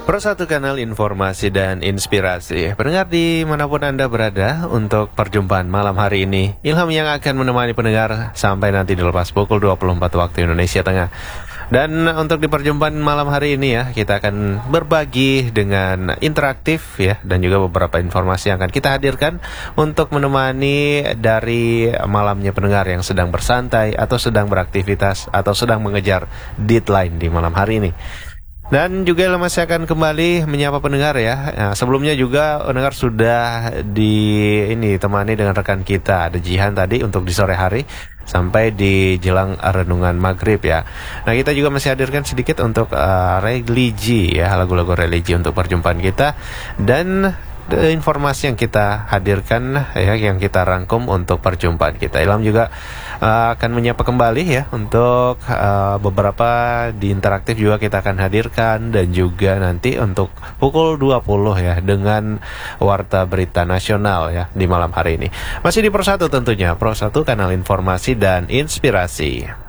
Persatu kanal informasi dan inspirasi. Pendengar dimanapun Anda berada, untuk perjumpaan malam hari ini, Ilham yang akan menemani pendengar sampai nanti dilepas pukul 24 waktu Indonesia Tengah. Dan untuk di perjumpaan malam hari ini ya, kita akan berbagi dengan interaktif ya, dan juga beberapa informasi yang akan kita hadirkan untuk menemani dari malamnya pendengar yang sedang bersantai atau sedang beraktivitas atau sedang mengejar deadline di malam hari ini. Dan juga masih akan kembali menyapa pendengar ya. Nah, sebelumnya juga pendengar sudah ditemani dengan rekan kita, ada Jihan tadi untuk di sore hari sampai di jelang renungan maghrib ya. Nah, kita juga masih hadirkan sedikit untuk religi ya, lagu-lagu religi untuk perjumpaan kita, dan informasi yang kita hadirkan ya, yang kita rangkum untuk perjumpaan kita. Ilham juga akan menyapa kembali ya untuk beberapa di interaktif juga kita akan hadirkan, dan juga nanti untuk pukul 20 ya dengan Warta Berita Nasional ya di malam hari ini. Masih di Persatu tentunya, Persatu kanal informasi dan inspirasi.